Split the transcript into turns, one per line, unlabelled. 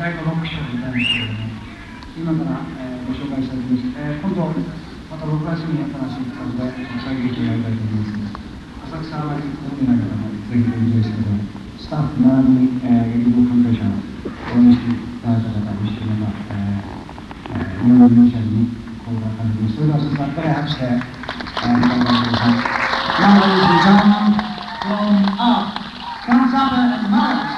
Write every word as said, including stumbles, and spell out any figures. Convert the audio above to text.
最後ろく章みたいなんですけれども、今から、えー、ご紹介したいと思います。えー、今度またろくがつに新しい企画で国際劇をやりたいと思います。浅草あまり興味ない方もぜひ勉強してください。スタッフ並びに、えー、劇場関係者の応援していただいた方も一緒にまた、えー、日本のミュージシャンにこんな感じです。それでは皆さんから拍手で、えー、頑張ってください。Now, ladies and gentlemen, from up comes up and smiles.